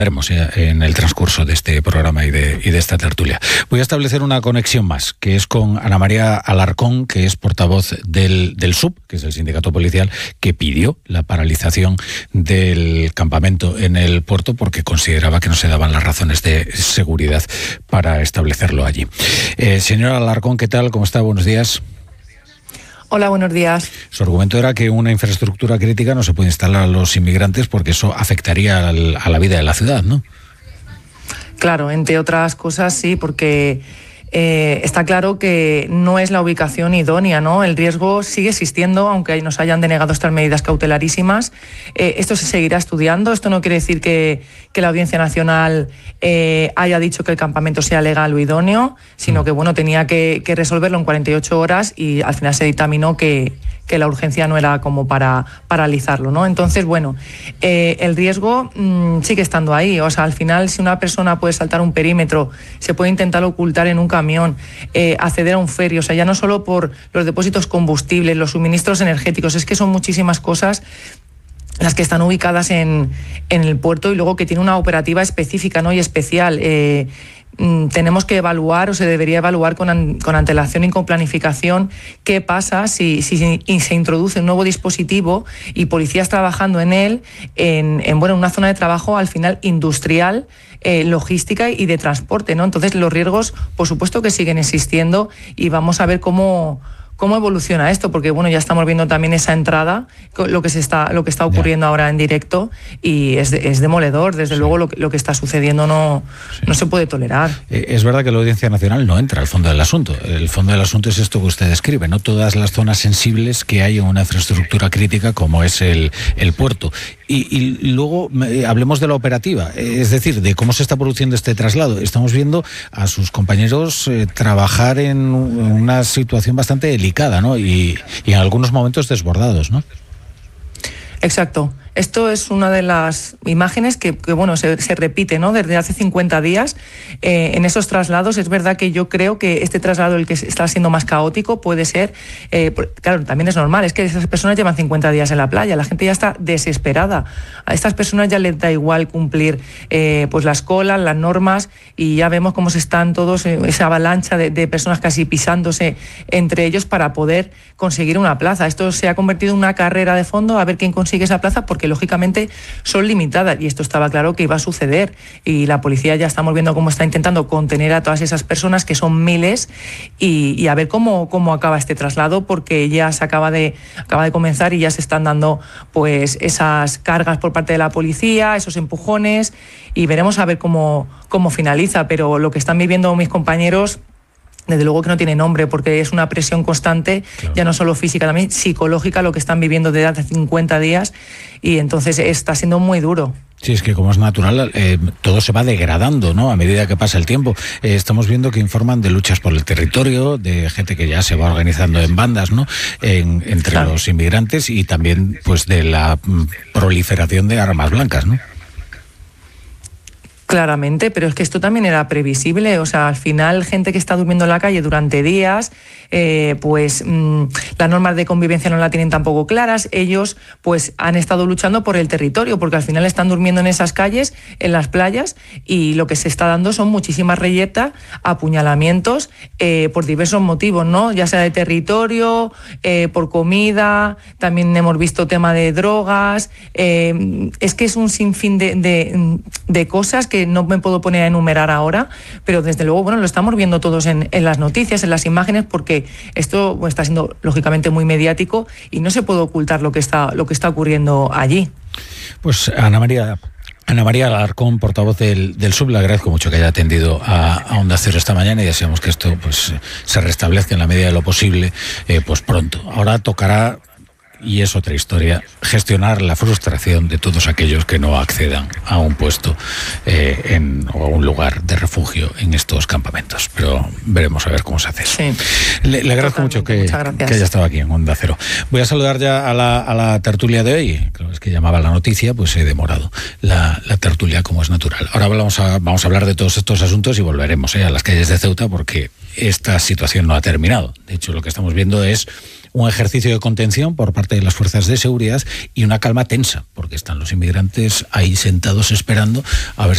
Veremos en el transcurso de este programa y de esta tertulia. Voy a establecer una conexión más, que es con Ana María Alarcón, que es portavoz del SUB, que es el sindicato policial, que pidió la paralización del campamento en el puerto porque consideraba que no se daban las razones de seguridad para establecerlo allí. Señora Alarcón, ¿qué tal? ¿Cómo está? Buenos días. Hola, buenos días. Su argumento era que una infraestructura crítica no se puede instalar a los inmigrantes porque eso afectaría a la vida de la ciudad, ¿no? Claro, entre otras cosas sí, porque está claro que no es la ubicación idónea, ¿no? El riesgo sigue existiendo, aunque nos hayan denegado estas medidas cautelarísimas. Esto se seguirá estudiando. Esto no quiere decir que la Audiencia Nacional haya dicho que el campamento sea legal o idóneo, sino que bueno, tenía que resolverlo en 48 horas y al final se dictaminó que la urgencia no era como para paralizarlo, ¿no? Entonces, bueno, el riesgo sigue estando ahí. O sea, al final, si una persona puede saltar un perímetro, se puede intentar ocultar en un camión, acceder a un ferry, o sea, ya no solo por los depósitos combustibles, los suministros energéticos, es que son muchísimas cosas las que están ubicadas en el puerto y luego que tiene una operativa específica, ¿no? Y especial. Tenemos que evaluar, o se debería evaluar con antelación y con planificación qué pasa si se introduce un nuevo dispositivo y policías trabajando en él, en una zona de trabajo al final industrial, logística y de transporte, ¿no? Entonces los riesgos, por supuesto que siguen existiendo y vamos a ver cómo evoluciona esto, porque bueno, ya estamos viendo también esa entrada, lo que está ocurriendo ahora en directo, y es demoledor. Desde luego lo que está sucediendo no se puede tolerar. Es verdad que la Audiencia Nacional no entra al fondo del asunto. El fondo del asunto es esto que usted describe, ¿no? Todas las zonas sensibles que hay en una infraestructura crítica como es el puerto. Y luego hablemos de la operativa, es decir, de cómo se está produciendo este traslado. Estamos viendo a sus compañeros trabajar en una situación bastante delicada, ¿no? Y en algunos momentos desbordados, ¿no? Exacto. Esto es una de las imágenes que bueno, se repite, ¿no? Desde hace 50 días en esos traslados. Es verdad que yo creo que este traslado, el que está siendo más caótico, puede ser, claro, también es normal, es que esas personas llevan 50 días en la playa, la gente ya está desesperada. A estas personas ya les da igual cumplir pues las colas, las normas, y ya vemos cómo se están todos, esa avalancha de personas casi pisándose entre ellos para poder conseguir una plaza. Esto se ha convertido en una carrera de fondo a ver quién consigue esa plaza, porque lógicamente son limitadas, y esto estaba claro que iba a suceder, y la policía ya estamos viendo cómo está intentando contener a todas esas personas, que son miles, y a ver cómo acaba este traslado, porque ya se acaba de comenzar y ya se están dando pues esas cargas por parte de la policía, esos empujones, y veremos a ver cómo finaliza. Pero lo que están viviendo mis compañeros, desde luego que no tiene nombre, porque es una presión constante, claro, ya no solo física, también psicológica, lo que están viviendo desde hace 50 días, y entonces está siendo muy duro. Sí, es que como es natural, todo se va degradando, ¿no? A medida que pasa el tiempo. Estamos viendo que informan de luchas por el territorio, de gente que ya se va organizando en bandas, ¿no? Entre claro, los inmigrantes, y también pues de la proliferación de armas blancas, ¿no? Claramente, pero es que esto también era previsible. O sea, al final, gente que está durmiendo en la calle durante días, las normas de convivencia no la tienen tampoco claras. Ellos pues han estado luchando por el territorio, porque al final están durmiendo en esas calles, en las playas, y lo que se está dando son muchísimas reyertas, apuñalamientos, por diversos motivos, ¿no? Ya sea de territorio, por comida, también hemos visto tema de drogas. Es que es un sinfín de cosas que no me puedo poner a enumerar ahora, pero desde luego, bueno, lo estamos viendo todos en las noticias, en las imágenes, porque esto está siendo lógicamente muy mediático y no se puede ocultar lo que está ocurriendo allí. Pues Ana María Alarcón, portavoz del SUB, le agradezco mucho que haya atendido a Onda Cero esta mañana, y deseamos que esto pues se restablezca en la medida de lo posible pues pronto. Ahora tocará, y es otra historia, gestionar la frustración de todos aquellos que no accedan a un puesto o a un lugar de refugio en estos campamentos. Pero veremos a ver cómo se hace eso. Sí, le agradezco mucho que haya estado aquí en Onda Cero. Voy a saludar ya a la tertulia de hoy. Claro, es que llamaba la noticia, pues he demorado la tertulia, como es natural. Ahora vamos a hablar de todos estos asuntos y volveremos a las calles de Ceuta, porque esta situación no ha terminado. De hecho, lo que estamos viendo es un ejercicio de contención por parte de las fuerzas de seguridad y una calma tensa, porque están los inmigrantes ahí sentados esperando a ver